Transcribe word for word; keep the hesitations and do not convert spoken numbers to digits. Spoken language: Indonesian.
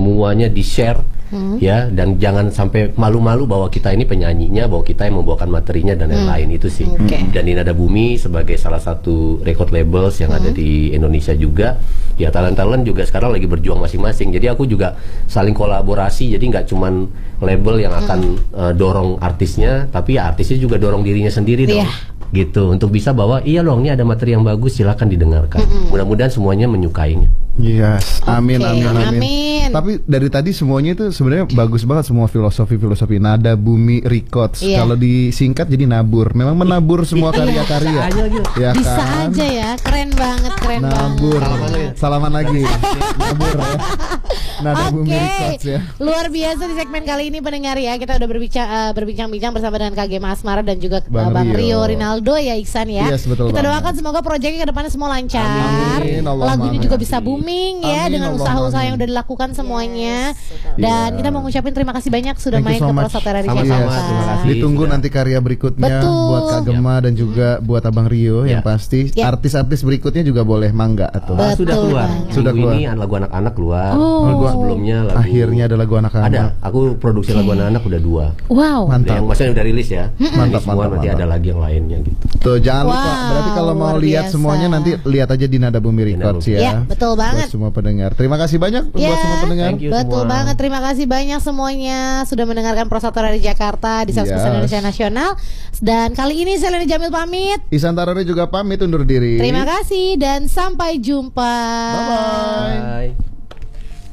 semuanya di-share. Hmm. Ya, dan jangan sampai malu-malu bahwa kita ini penyanyinya, bahwa kita yang membawakan materinya dan lain-lain. hmm. Itu sih. Okay. Dan di Nada Bumi sebagai salah satu record labels yang hmm. ada di Indonesia juga, ya talent-talent juga sekarang lagi berjuang masing-masing. Jadi aku juga saling kolaborasi. Jadi nggak cuman label yang akan hmm. uh, dorong artisnya, tapi ya artisnya juga dorong dirinya sendiri dong. Yeah. Gitu, untuk bisa bahwa iya loh, ini ada materi yang bagus, silakan didengarkan. Mm-hmm. Mudah-mudahan semuanya menyukainya. Yes, amin, okay. amin, amin, amin. Tapi dari tadi semuanya itu sebenarnya bagus banget, semua filosofi-filosofi Nada Bumi Records. Yeah. Kalau disingkat jadi nabur. Memang menabur semua karya-karya. Ya bisa kan? aja ya, keren banget, keren nabur. banget. Salaman lagi. Nabur ya. Nada okay. Bumi Records ya. Luar biasa di segmen kali ini pendengar ya. Kita udah berbincang uh, berbincang-bincang bersama dengan K G Masmara dan juga Bang, Bang Rio. Rio Rinaldo ya Iksan ya. Yes, betul kita banget. Doakan semoga proyeknya ke depannya semua lancar. Amin, lagunya juga bisa booming ya. Amin, dengan usaha-usaha yang udah dilakukan semuanya. Yes, dan yeah. kita mau ngucapin terima kasih banyak sudah Thank main so ke Prosotera di Jakarta. Ditunggu sudah. Nanti karya berikutnya. Betul. Buat Kak Gema dan juga buat Abang Rio yeah. yang pasti. Yeah. Artis-artis berikutnya juga boleh mangga atau ah, sudah keluar. Banget. Sudah keluar. Ini lagu anak-anak keluar. Oh. Lagu sebelumnya lagu. Akhirnya ada lagu anak-anak. Ada. Aku produksi okay. lagu anak-anak udah dua. Wow. Mantap. Yang maksudnya udah rilis ya. Mantap, semua mantap, nanti mantap. ada lagi yang lainnya gitu. Tuh jangan wow, lupa. Berarti kalau mau lihat biasa. Semuanya nanti lihat aja di Nada Bumi Records ya. Ya betul banget. Buat semua pendengar. Terima kasih banyak yeah. buat semua pendengar. Betul semua. banget. Terima kasih banyak semuanya sudah mendengarkan Prosotera di Jakarta di seratus persen yes. Indonesia Nasional. Dan kali ini saya Leni Jamil pamit. Ihsan Tarore juga pamit undur diri. Terima kasih dan sampai jumpa. Bye bye. Bye.